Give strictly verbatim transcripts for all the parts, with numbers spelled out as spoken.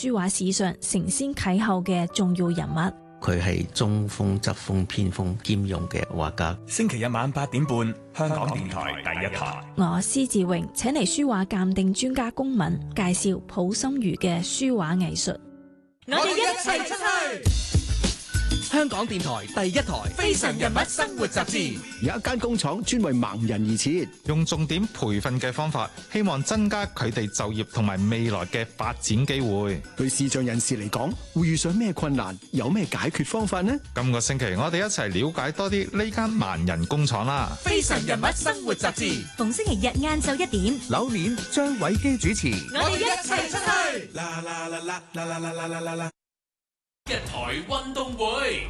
書畫史上承先啟後嘅重要人物。 佢係中鋒、側鋒、偏鋒兼用嘅畫家。 星期日晚八點半，香港電台第一台。 我施志榮請嚟書畫鑑定專家龔敏介紹溥心畬嘅書畫藝術。 我哋一齊出去。香港電台第一台《非常人物生活雜誌》 有一間工廠專為盲人而設， 用重點培訓嘅方法，希望增加佢哋就業同埋未來嘅發展機會。 對視障人士嚟講，會遇上咩困難？有咩解決方法呢？ 今個星期我哋一齊了解多啲呢間盲人工廠啦。 《非常人物生活雜誌》 逢星期日晏晝一點， 柳年張偉基主持。 我哋一齊出去。 啦啦啦啦啦啦啦啦啦啦！一台運動會。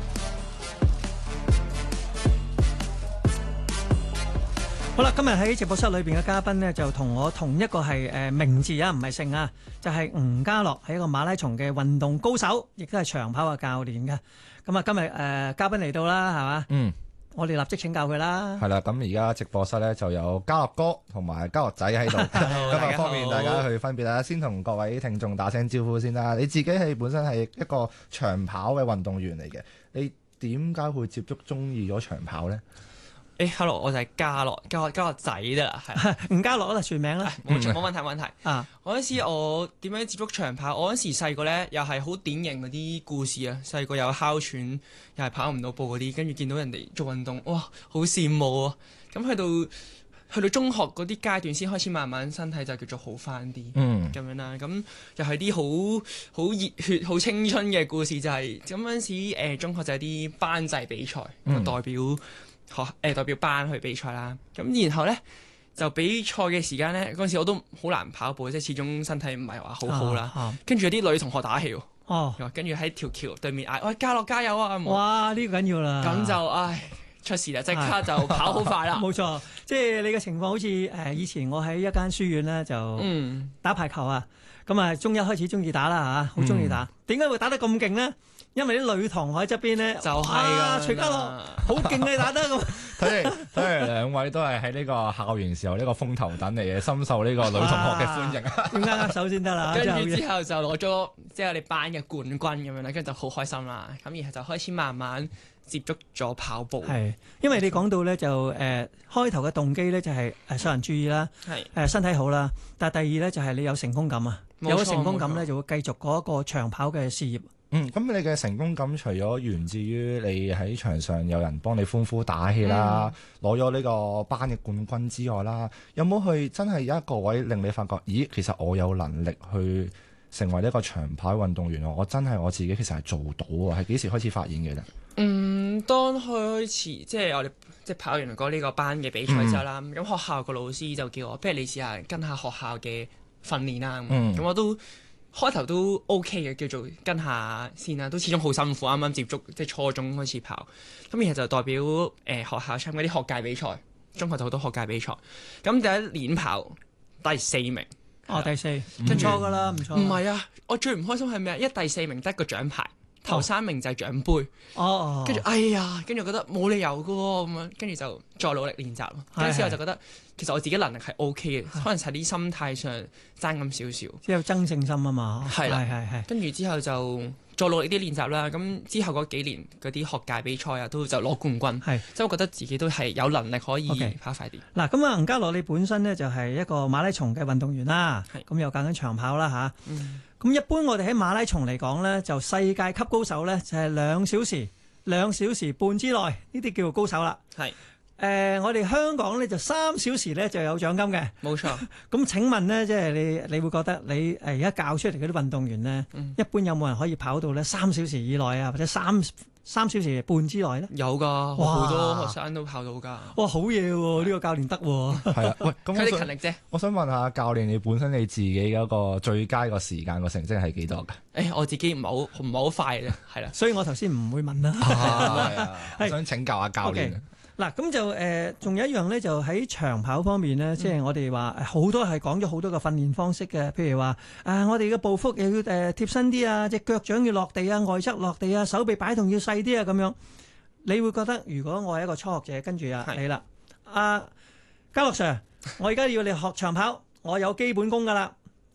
好啦，今日喺直播室裏邊嘅嘉賓呢，就同我同一個係誒、呃、名字啊，唔係姓啊，就係、是、吳家樂，係一個馬拉松嘅運動高手，亦都係長跑嘅教練嘅。咁啊，今日誒、呃、嘉賓嚟到啦，係嘛？嗯，我哋立即請教佢啦。 係啦，咁而家直播室咧就有家樂哥同埋家樂仔喺度，今日方便大家去分別啦。先同各位聽眾打聲招呼先啦。你自己係本身係一個長跑嘅運動員嚟嘅，你點解會接觸中意咗長跑咧？ 誒、欸、，hello， 我就係家樂，家樂家樂仔啫啦，係吳家樂啦，全名啦， 冇錯，冇問題，冇問題。 啊， 嗰陣時我點樣接觸長跑？我嗰陣時細個咧，又係好典型嗰啲故事啊，細個有哮喘，又係跑唔到步嗰啲，跟住見到人哋做運動，哇，好羨慕啊！咁去到去到中學嗰啲階段，先開始慢慢身體就叫做好翻啲，嗯，咁樣啦。咁又係啲好好熱血、好青春嘅故事，就係咁嗰陣時誒、呃，中學就係啲班際比賽，嗯、代表。學誒、呃、代表班去比賽啦，咁然後咧就比賽嘅時間咧，嗰陣時我都好難跑步，即係始終身體唔係話好好啦。啊啊、跟住有啲女同學打氣喎，哦、跟住喺條橋對面嗌：喂，家樂加油啊！ 哇，呢、呢個緊要啦！ 咁就唉出事啦，即刻就跑好快啦。 冇錯，即係你嘅情況好似誒、呃、以前我喺一間書院咧就打排球啊，咁啊中一開始中意打啦嚇，好中意打。點解、嗯、會打得咁勁咧？因為啲女同學喺側邊咧， 就係啊， 徐家樂好勁你打得咁。 睇嚟睇嚟兩位都係喺呢個校園時候呢個風頭躉嚟嘅，深受呢個女同學嘅歡迎。 點解握手先得啦？ 跟住之後就攞咗即係我哋班嘅冠軍咁樣啦，跟住就好開心啦。咁然後就開始慢慢接觸咗跑步。 係，因為你講到咧就誒、呃、開頭嘅動機咧就係誒受人注意啦，誒、呃、身體好啦。但係第二咧就係你有成功感啊，有咗成功感咧就會繼續嗰一個長跑嘅事業。 嗯，咁你嘅成功感除咗源自於你喺場上有人幫你歡呼打氣啦，攞咗呢個班嘅冠軍之外啦，有冇去真係有一個位令你發覺，咦，其實我有能力去成為呢個長跑運動員，我真係我自己其實係做到啊！係幾時開始發現嘅咧？ 嗯，當開始即係我哋即係跑完嗰呢個班嘅比賽之後啦，咁、嗯、學校個老師就叫我，不如你試下跟下學校嘅訓練啦。咁、嗯、我都。開頭都 OK 嘅，叫做跟下先啦，都始終好辛苦。啱啱接觸即係初中開始跑，咁然後就代表誒、呃、學校參加啲學界比賽，中學就好多學界比賽。咁第一年跑第四名， 哦第四，唔錯㗎啦，唔錯。 唔係啊，我最唔開心係咩啊？一第四名得個獎牌。頭三名就係獎杯，哦，跟住哎呀，跟住覺得冇理由嘅喎，咁樣跟住就再努力練習咯。嗰陣時我就覺得其實我自己能力係 O K 嘅，可能係啲心態上爭咁少少， 即係有爭勝心啊嘛。 係啦，係係係。跟住之後就再努力啲練習啦。咁之後嗰幾年嗰啲學界比賽啊，都就攞冠軍，係即係我覺得自己都係有能力可以跑快啲。 嗱，咁啊，吳家樂你本身咧就係一個馬拉松嘅運動員啦，咁又搞緊長跑啦嚇。嗯咁一般我哋喺馬拉松嚟講咧，就世界級高手咧就係兩小時、兩小時半之內，呢啲叫做高手啦。係，誒、呃、我哋香港咧就三小時咧就有獎金嘅。冇錯。咁請問咧，即係你你會覺得你誒而家教出嚟嗰啲運動員咧，嗯、一般有冇人可以跑到咧三小時以內啊，或者三三小時半之內咧？ 有㗎，好多學生都跑到㗎。 哇，好嘢喎！呢個教練得喎。 係啊，喂，咁佢哋勤力啫。 我想問下教練，你本身你自己嗰個最佳個時間個成績係幾多㗎？ 誒，我自己唔係好唔係好快嘅，係啦。 所以我頭先唔會問啦。 係啊，我想請教下教練。 嗱，咁就誒，仲、呃、有一樣咧，就喺長跑方面咧，嗯、即係我哋話好多係講咗好多嘅訓練方式嘅，譬如話啊，我哋嘅步幅又要誒、呃、貼身啲啊，隻腳掌要落地啊，外側落地啊，手臂擺動要細啲啊，咁樣，你會覺得如果我係一個初學者，跟住啊，你啦，阿家樂 Sir，我而家要你學長跑，我有基本功噶啦，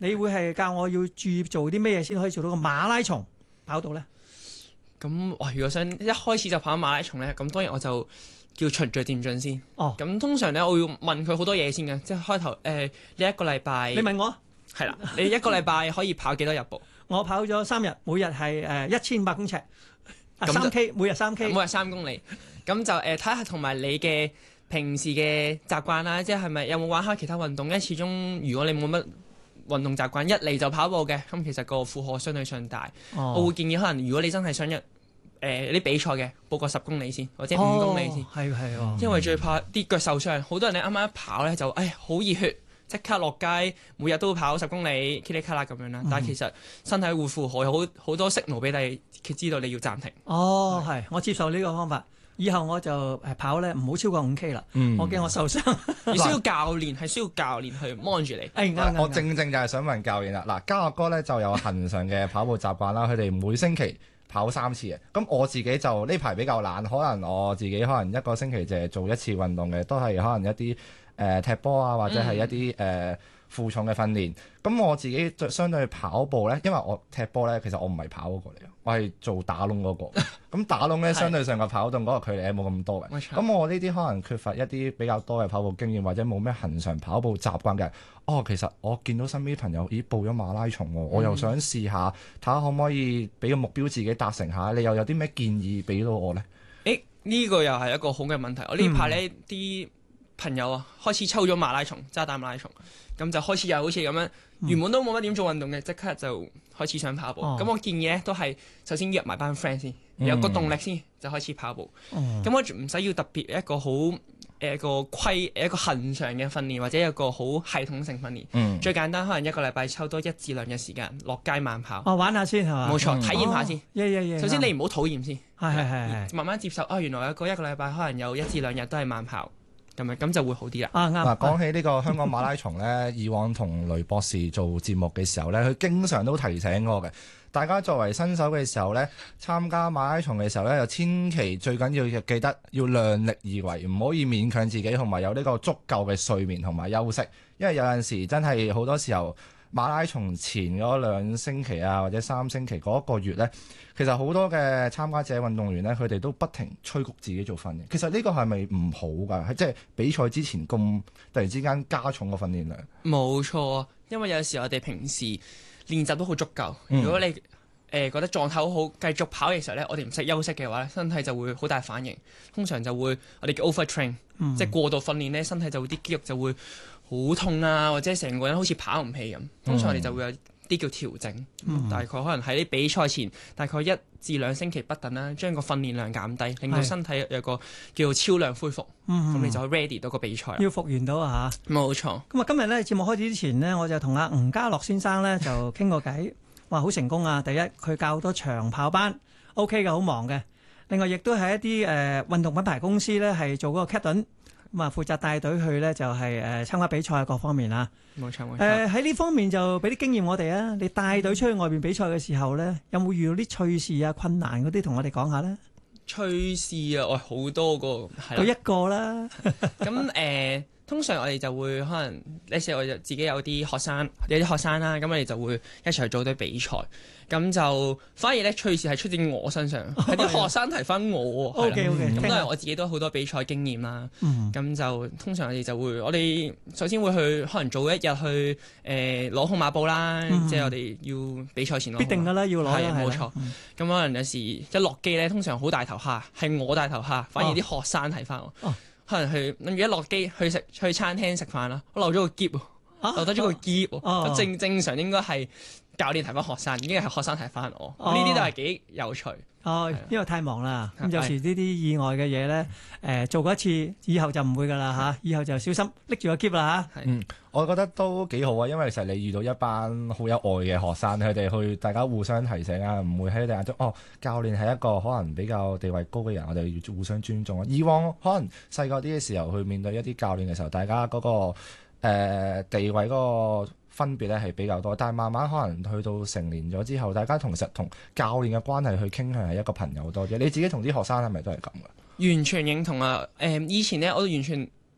你會係教我要注意做啲咩嘢先可以做到個馬拉松跑道咧？ 咁哇，如果想一開始就跑馬拉松咧，咁當然我就叫循序漸進先。 哦， 咁通常咧，我要問佢好多嘢先嘅，即係開頭誒、呃，你一個禮拜， 你問我係啦，你一個禮拜可以跑幾多日步？ 我跑咗三日，每日係誒一千五百公尺，三 K， 每日三 K， 每日三公里。咁就誒睇下同埋你嘅平時嘅習慣啦，即係係咪有冇玩開其他運動？因為始終如果你冇乜運動習慣，一嚟就跑步嘅，咁其實個負荷相對上大。 哦、 我會建議可能如果你真係想一誒啲比賽嘅，報個十公里先，或者五公里先。 係係、哦、 因為最怕啲腳受傷，好多人你啱啱一跑咧就誒好熱血。即刻落街，每日都跑十公里，噼里卡啦咁樣啦。但係其實身體會負荷，有好好多 signal 俾你，佢知道你要暫停。 哦，係，我接受呢個方法。以後我就誒跑咧，唔好超過五 K 啦。 嗯、 我驚我受傷。 而需要教練，係需要教練去 mon 住你。 誒啱我正正就係想問教練啦。嗱，嘉樂哥咧就有恆常嘅跑步習慣啦，佢哋每星期跑三次嘅。咁我自己就呢排比較懶，可能我自己可能一個星期就係做一次運動嘅，都係可能一啲。誒、呃、踢波啊，或者係一啲誒、呃、負重嘅訓練。咁我自己相對跑步咧，因為我踢波咧，其實我唔係跑嗰個嚟嘅，我係做打窿嗰、嗰個。咁打窿咧，相對上個跑動嗰個距離咧冇咁多嘅。咁我呢啲可能缺乏一啲比較多嘅跑步經驗，或者冇咩恆常跑步習慣嘅。哦，其實我見到身邊朋友咦報咗馬拉松喎，我又想試下，睇下可唔可以俾個目標自己達成下。你又有啲咩建議俾到我咧？ 誒呢、呢個又係一個好嘅問題。我呢排呢啲。嗯朋友啊，開始抽咗馬拉松，渣打馬拉松，咁就開始又好似咁樣，原本都冇乜點做運動嘅，即刻就開始想跑步。咁、哦、我建議咧都係首先約埋班 friend 先，有個動力先就開始跑步。咁、嗯、我唔使要特別一個好誒一個規一個恆常嘅訓練，或者一個好系統性訓練。嗯、最簡單可能一個禮拜抽多一至兩日時間落街慢跑。 哦，玩下先係嘛？ 冇錯，體驗下先。 哦、yeah, yeah, yeah, 首先你唔好討厭先， 係係係慢慢接受。啊、哦，原來一個一個禮拜可能有一至兩日都係慢跑。咁樣咁就會好啲啦。 啊啱。 嗱，講起呢個香港馬拉松咧，以往同雷博士做節目嘅時候咧，佢經常都提醒我嘅。大家作為新手嘅時候咧，參加馬拉松嘅時候咧，就千祈最緊要記得要量力而為，唔可以勉強自己，同埋有呢個足夠嘅睡眠同埋休息。因為有陣時真係好多時候馬拉松前嗰兩星期啊，或者三星期嗰一個月咧，其實好多嘅參加者運動員咧，佢哋都不停催谷自己做訓練。其實呢個係咪唔好㗎？係即係比賽之前咁突然之間加重個訓練量。 冇錯，因為有時我哋平時練習都好足夠。如果你誒、呃、覺得狀態好好，繼續跑嘅時候咧，我哋唔識休息嘅話咧，身體就會好大反應。通常就會我哋叫 overtrain，、嗯、即係過度訓練咧，身體就會啲肌肉就會好痛啊，或者成個人好似跑唔起咁。通常我哋就會有啲叫調整，嗯、大概可能喺啲比賽前大概一至兩星期不等啦，將個訓練量減低，令到身體有個叫做超量恢復，咁、嗯、你就可以 ready 到個比賽。 要復原到啊嚇！ 冇錯。 咁啊，今日咧節目開始之前呢，我就同阿吳家樂先生咧就傾過偈，話好成功啊！第一，佢教好多長跑班 ，OK 嘅，好忙嘅。另外，亦都係一啲誒、呃、運動品牌公司咧，係做嗰個 captain。咁啊，負責帶隊去咧，就係誒參加比賽各方面啦。 冇錯冇錯。 誒喺呢方面就俾啲經驗我哋啊！你帶隊出去外邊比賽嘅時候咧，有冇遇到啲趣事啊、困難嗰啲，同我哋講下咧？ 趣事啊，我好多個， 舉一個啦。 咁誒、呃，通常我哋就會可能呢時我就自己有啲學生，有啲學生啦，咁我哋就會一齊去組隊比賽。咁就反而咧趣事係出自我身上，係啲、哦、學生提翻我。 O K O K， 咁都係我自己都好多比賽經驗啦。咁、嗯、就通常我哋就會，我哋首先會去可能早一日去誒攞、呃、號碼布啦，嗯、即係我哋要比賽前攞。必定㗎啦，要攞啦， 係冇錯。咁、嗯、可能有時一落機咧，通常好大頭蝦，係我大頭蝦，反而啲學生提翻我。哦、可能去諗住一落機去食去餐廳食飯啦，我漏咗個篋喎，啊、漏得咗個篋喎。哦、正正常應該係教練提翻學生，已經係學生提翻我，呢啲、哦、都係幾有趣。 哦，因為太忙啦，咁有時呢啲意外嘅嘢咧，誒、呃、做過一次，以後就唔會噶啦嚇，以後就小心拎住個篋啦嚇。 嗯，我覺得都幾好啊，因為其實你遇到一班好有愛嘅學生，佢哋去大家互相提醒啊，唔會喺你眼中哦，教練係一個可能比較地位高嘅人，我哋要互相尊重啊。以往可能細個啲嘅時候去面對一啲教練嘅時候，大家嗰、嗰個、呃、地位嗰、嗰個分別咧係比較多，但係慢慢可能去到成年咗之後，大家同實同教練嘅關係去傾向係一個朋友多啲。你自己同啲學生係咪都係咁噶？ 完全認同啊！誒、呃，以前咧我都完全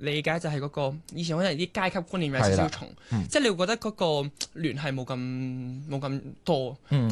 理解就係嗰個以前可能啲階級觀念有少少重， 嗯、 即係你會覺得嗰個聯繫冇咁冇咁多。 嗯、但